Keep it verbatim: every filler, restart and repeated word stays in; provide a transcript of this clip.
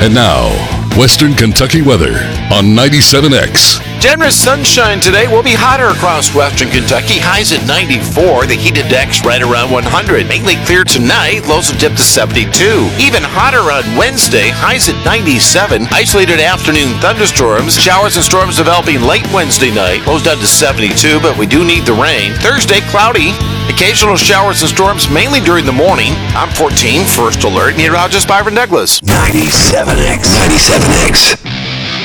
And now, Western Kentucky weather on ninety-seven X. Generous sunshine today. Will be hotter across Western Kentucky. Highs at ninety-four. The heat index right around one hundred. Mainly clear tonight. Lows will dip to seventy-two. Even hotter on Wednesday. Highs at ninety-seven. Isolated afternoon thunderstorms. Showers and storms developing late Wednesday night. Lows down to seventy-two, but we do need the rain. Thursday, cloudy. Occasional showers and storms mainly during the morning. I'm fourteen, First Alert. Meteorologist Byron Douglas. ninety-seven X. ninety-seven X.